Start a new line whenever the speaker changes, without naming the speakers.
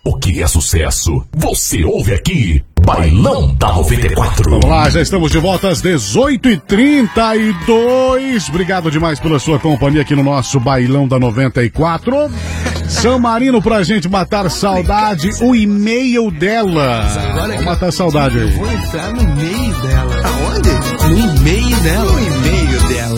O que é sucesso? Você ouve aqui, Bailão da 94.
Vamos lá, já estamos de volta às 18h32. Obrigado demais pela sua companhia aqui no nosso Bailão da 94. São Marino pra gente matar saudade, o e-mail dela. Vamos matar saudade aí.
Eu vou entrar no meio dela. Aonde? No e-mail dela. No e-mail dela.